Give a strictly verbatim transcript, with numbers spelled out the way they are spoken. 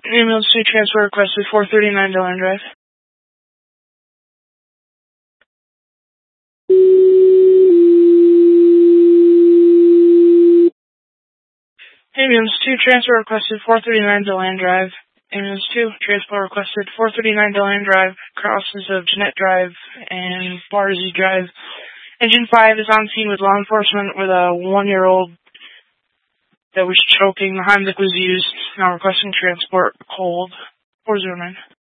Ambulance two transfer requested four thirty-nine Deland Drive. Ambulance two transfer requested four thirty-nine Deland Drive. Ambulance two transport requested four thirty-nine Deland Drive, crosses of Jeanette Drive and Barzy Drive. Engine five is on scene with law enforcement with a one-year-old that was choking. The Heimlich was used. Now requesting transport cold four zero nine.